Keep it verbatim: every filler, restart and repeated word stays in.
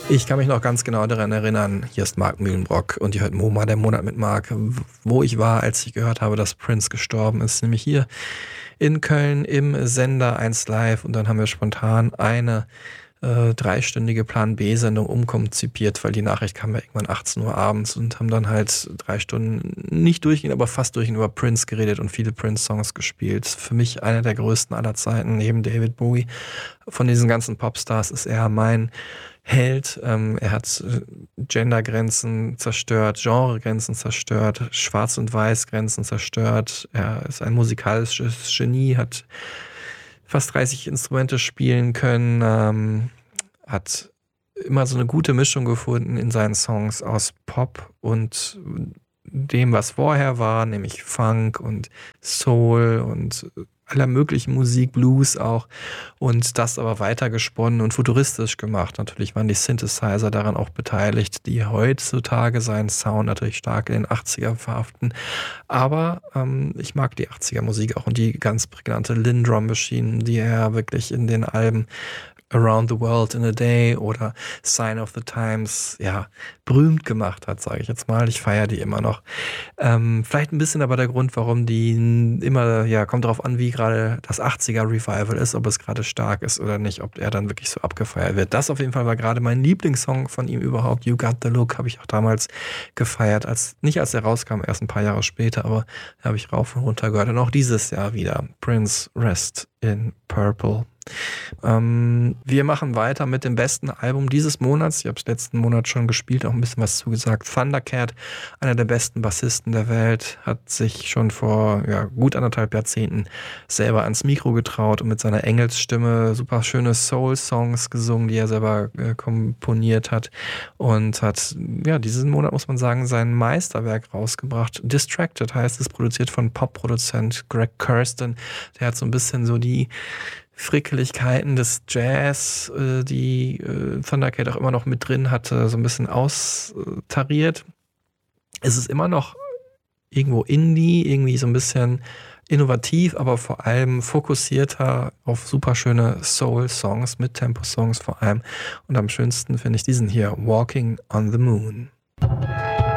Ich kann mich noch ganz genau daran erinnern, hier ist Mark Mühlenbrock und ihr hört MoMA, der Monat mit Mark, wo ich war, als ich gehört habe, dass Prince gestorben ist, nämlich hier in Köln im Sender eins Live, und dann haben wir spontan eine äh, dreistündige Plan-B-Sendung umkonzipiert, weil die Nachricht kam ja irgendwann achtzehn Uhr abends, und haben dann halt drei Stunden nicht durchgehend, aber fast durchgehend über Prince geredet und viele Prince-Songs gespielt. Für mich einer der größten aller Zeiten, neben David Bowie. Von diesen ganzen Popstars ist er mein Held. Ähm, er hat äh, Gendergrenzen zerstört, Genregrenzen zerstört, Schwarz- und Weiß-Grenzen zerstört. Er ist ein musikalisches Genie, hat fast dreißig Instrumente spielen können, ähm, hat immer so eine gute Mischung gefunden in seinen Songs aus Pop und dem, was vorher war, nämlich Funk und Soul und aller möglichen Musik, Blues auch, und das aber weitergesponnen und futuristisch gemacht. Natürlich waren die Synthesizer daran auch beteiligt, die heutzutage seinen Sound natürlich stark in den achtziger verhaften. Aber ähm, ich mag die achtziger Musik auch und die ganz prägnante Lindrum Machine, die er wirklich in den Alben Around the World in a Day oder Sign of the Times, ja, berühmt gemacht hat, sage ich jetzt mal. Ich feiere die immer noch. Ähm, vielleicht ein bisschen aber der Grund, warum die immer, ja, kommt darauf an, wie gerade das achtziger Revival ist, ob es gerade stark ist oder nicht, ob er dann wirklich so abgefeiert wird. Das auf jeden Fall war gerade mein Lieblingssong von ihm überhaupt. You Got the Look habe ich auch damals gefeiert, als nicht als er rauskam, erst ein paar Jahre später, aber habe ich rauf und runter gehört. Und auch dieses Jahr wieder. Prince, Rest in Purple. Ähm, wir machen weiter mit dem besten Album dieses Monats. Ich habe es letzten Monat schon gespielt, auch ein bisschen was zugesagt. Thundercat, einer der besten Bassisten der Welt, hat sich schon vor ja, gut anderthalb Jahrzehnten selber ans Mikro getraut und mit seiner Engelsstimme super schöne Soul-Songs gesungen, die er selber äh, komponiert hat, und hat ja diesen Monat, muss man sagen, sein Meisterwerk rausgebracht. Distracted heißt es, produziert von Pop-Produzent Greg Kurstin. Der hat so ein bisschen so die Frickeligkeiten des Jazz, äh, die äh, Thundercat auch immer noch mit drin hatte, so ein bisschen austariert. Es ist immer noch irgendwo Indie, irgendwie so ein bisschen innovativ, aber vor allem fokussierter auf super schöne Soul-Songs, mit Tempo-Songs vor allem. Und am schönsten finde ich diesen hier, Walking on the Moon.